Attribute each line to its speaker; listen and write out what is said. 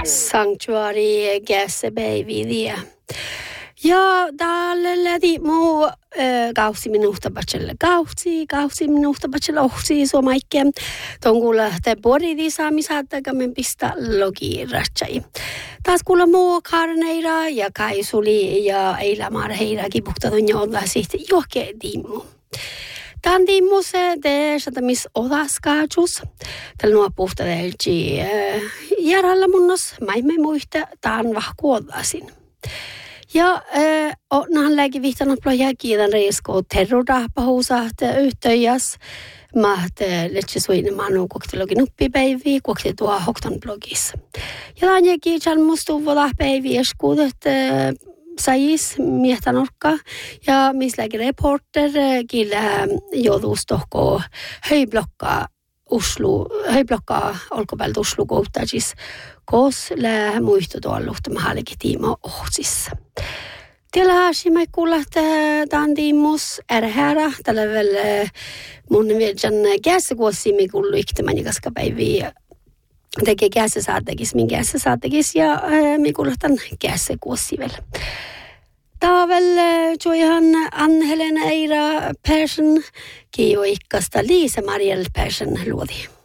Speaker 1: Sanctuary Gässepäiviä. Ja täällä lähti muu kausi minusta batselle kausi minusta batselle ohsi suomaikke. Ton kuulla te boridi saamisaattaika men pistä logiiratsai. Taas kuulla muu karneira ja kaisuli ja eilämaara heirakin puhtatun jolla sitten johke tiimmu. Tämän tiimusse te satamis odaskaajus. Tällä nuo puhtadelji järjellä munnos maimme muista tämän vahkuodasin. Ja onhan läki vihtanut ploja kiidan reisko terroraapahuusaat yhteyäs. Mahte letsisuinen manu koktelogin uppipäiviä, kokte tuo hokton blogissa. Ja tämän jäkin chalmustu vodapäiviä eskuudet sais miehtänokka ja misläkin reporter killä joutuus tohko höiblokkaa olkopäältä Oslu kohtaasis, kos lää muistu tuolla hallikin tiima ohtsissa. Tiellä haasimme kuulla, että tämän tiimus ärhärä. Tällä vielä mun mielestä käsikuossimme kuuluu iktämään kaskapäiviä. Tekee käsisaatekis, min käsisaatekis ja me kuuluu tämän käsikuossi vielä. Taavel joihan Ann-Helena Eira Persson, kiivo ikkasta Liisa Marielle Persson luodi.